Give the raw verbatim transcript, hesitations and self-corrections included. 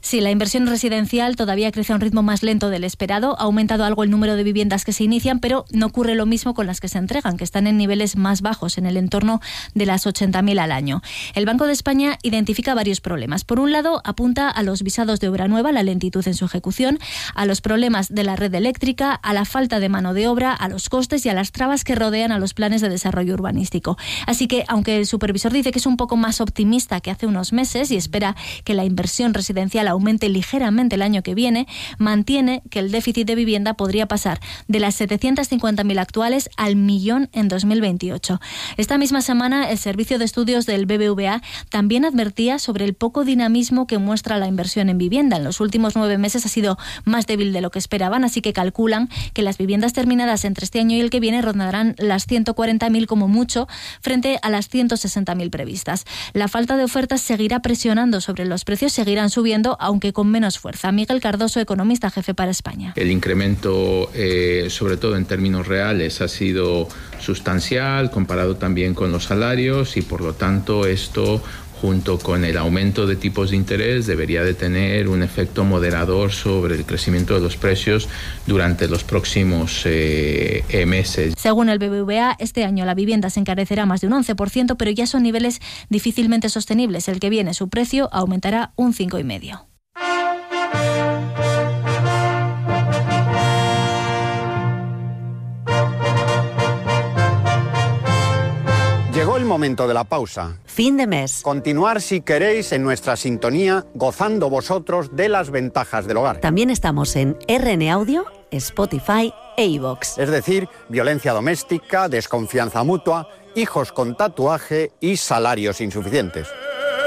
Sí, la inversión residencial todavía crece a un ritmo más lento del esperado. Ha aumentado algo el número de viviendas que se inician, pero no ocurre lo mismo con las que se entregan, que están en niveles más bajos, en el entorno de las ochenta mil al año. El Banco de España identifica varios problemas. Por un lado, apunta a los visados de obra nueva, la lentitud en su ejecución, a los problemas de la red eléctrica, a la falta de mano de obra, a los costes y a las trabas que rodean a los planes de desarrollo urbanístico. Así que, aunque el supervisor dice que es un poco más optimista que hace unos meses y espera que la inversión residencial aumente ligeramente el año que viene, mantiene que el déficit de vivienda podría pasar de las setecientas cincuenta mil actuales al millón en dos mil veintiocho. Esta misma semana, el Servicio de Estudios del B B V A también advertía sobre el poco dinamismo que muestra la inversión en vivienda. En los últimos nueve meses ha sido más débil de lo que esperaban, así que calculan que las viviendas terminadas entre este año y el que viene rondarán las ciento cuarenta mil como mucho, frente a las ciento sesenta mil previstas. La falta de ofertas seguirá presionando sobre los precios, seguirán subiendo, aunque con menos fuerza. Miguel Cardoso, economista jefe para España. El incremento, eh, sobre todo en términos reales, ha sido sustancial, comparado también con los salarios, y por lo tanto esto, junto con el aumento de tipos de interés, debería de tener un efecto moderador sobre el crecimiento de los precios durante los próximos eh, meses. Según el B B V A, este año la vivienda se encarecerá más de un once por ciento, pero ya son niveles difícilmente sostenibles. El que viene, su precio aumentará un cinco coma cinco por ciento. Llegó el momento de la pausa. Fin de mes. Continuar, si queréis, en nuestra sintonía, gozando vosotros de las ventajas del hogar. También estamos en R N Audio, Spotify e iVoox. Es decir, violencia doméstica, desconfianza mutua, hijos con tatuaje y salarios insuficientes.